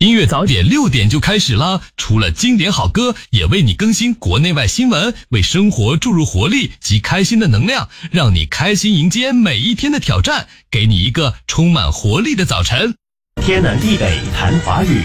音乐早点6点就开始啦，除了经典好歌，也为你更新国内外新闻，为生活注入活力及开心的能量，让你开心迎接每一天的挑战，给你一个充满活力的早晨。 天南地北谈华语。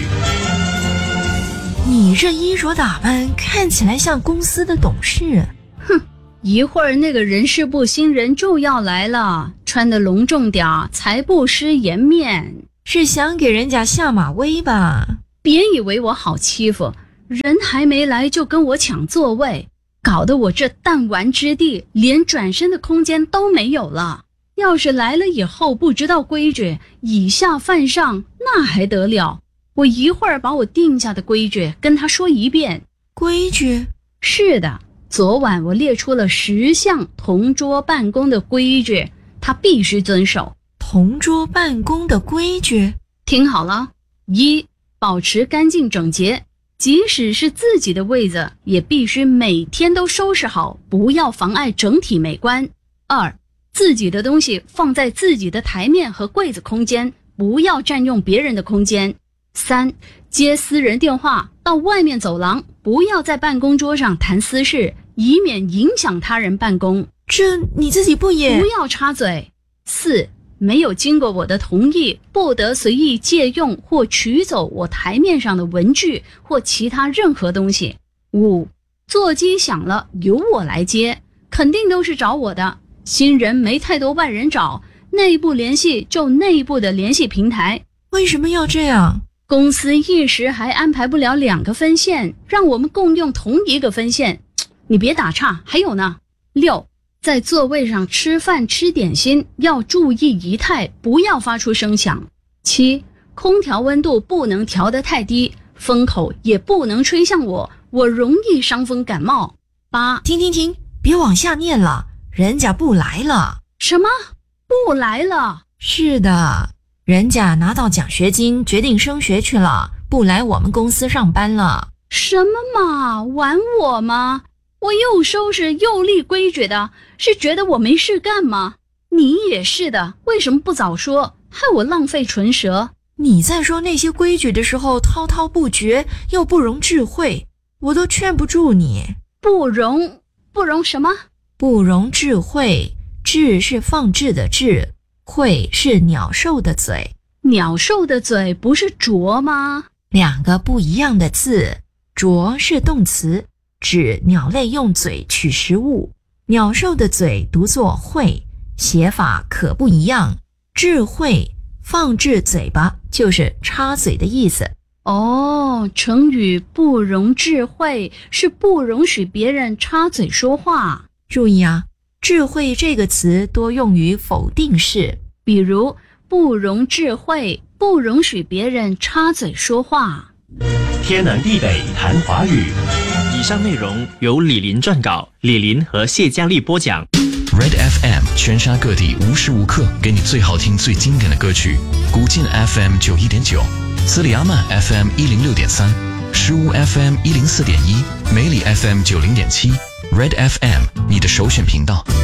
你这衣着打扮看起来像公司的董事。 哼，一会儿那个人事部新人就要来了，穿得隆重点，才不失颜面。 是想给人家下马威吧？ 别以为我好欺负，人还没来就跟我抢座位，搞得我这弹丸之地连转身的空间都没有了。要是来了以后不知道规矩，以下犯上，那还得了？我一会儿把我定下的规矩跟他说一遍。 规矩？ 是的，昨晚我列出了10项同桌办公的规矩，他必须遵守。 同桌办公的规矩？ 听好了：1. 保持干净整洁，即使是自己的位子，也必须每天都收拾好，不要妨碍整体美观。2. 自己的东西放在自己的台面和柜子空间，不要占用别人的空间。3. 接私人电话到外面走廊，不要在办公桌上谈私事，以免影响他人办公。 这你自己不也？ 不要插嘴。4. 没有经过我的同意，不得随意借用或取走我台面上的文具或其他任何东西。5. 座机响了，由我来接，肯定都是找我的。新人没太多外人找，内部联系就内部的联系平台。 为什么要这样？ 公司一时还安排不了2个分线，让我们共用同一个分线。你别打岔，还有呢。6. 在座位上吃饭吃点心要注意仪态，不要发出声响。7. 空调温度不能调得太低，风口也不能吹向我，我容易伤风感冒。8. 停，别往下念了，人家不来了。 什么？不来了？ 是的，人家拿到奖学金决定升学去了，不来我们公司上班了。 什么嘛，玩我吗？我又收拾又立规矩的，是觉得我没事干吗？你也是的，为什么不早说，害我浪费唇舌？ 你在说那些规矩的时候滔滔不绝，又不容智慧，我都劝不住你。 不容什么？ 不容智慧，智是放置的智，慧是鸟兽的嘴。 鸟兽的嘴不是啄吗 ？2个不一样的字，啄是动词，指鸟类用嘴取食物，鸟兽的嘴读作慧，写法可不一样。智慧放置嘴巴就是插嘴的意思。 哦，成语不容智慧是不容许别人插嘴说话。 注意啊，智慧这个词多用于否定式， 比如不容智慧，不容许别人插嘴说话。 天南地北谈华语。 以上内容由李林撰稿，李林和谢佳丽播讲。 Red FM 全沙各地无时无刻给你最好听最经典的歌曲。古晋 FM 91.9，斯里阿曼 FM 106.3，石屋 FM 104.1，梅里 FM 90.7。Red FM 你的首选频道。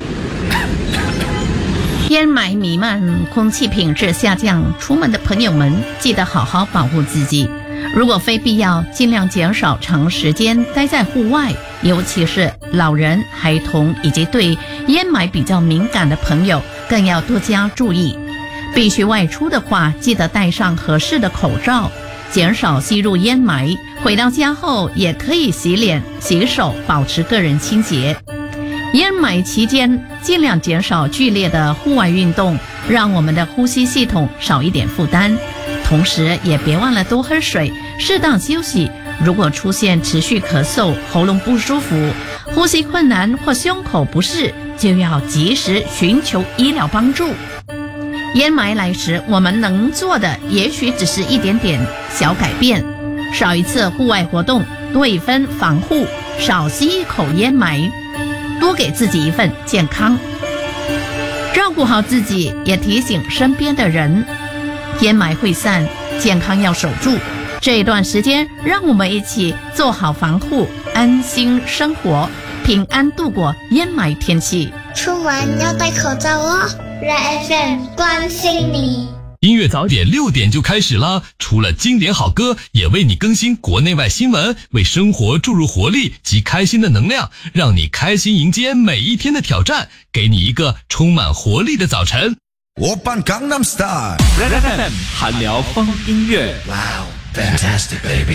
烟霾弥漫，空气品质下降，出门的朋友们记得好好保护自己。如果非必要，尽量减少长时间待在户外，尤其是老人、孩童以及对烟霾比较敏感的朋友，更要多加注意。必须外出的话，记得戴上合适的口罩，减少吸入烟霾。回到家后也可以洗脸、洗手，保持个人清洁。烟霾期间，尽量减少剧烈的户外运动，让我们的呼吸系统少一点负担。同时也别忘了多喝水，适当休息。如果出现持续咳嗽、喉咙不舒服、呼吸困难或胸口不适，就要及时寻求医疗帮助。烟霾来时，我们能做的也许只是一点点小改变，少一次户外活动，多一分防护，少吸一口烟霾，多给自己一份健康。照顾好自己，也提醒身边的人，烟霾会散，健康要守住。这一段时间，让我们一起做好防护，安心生活，平安度过烟霾天气。 出门要戴口罩哦。Red FM 关心你。 音乐早点6点就开始啦，除了经典好歌，也为你更新国内外新闻，为生活注入活力及开心的能量，让你开心迎接每一天的挑战，给你一个充满活力的早晨。 오빤 강남스타일 FM 韩聊风音乐。 Wow, fantastic baby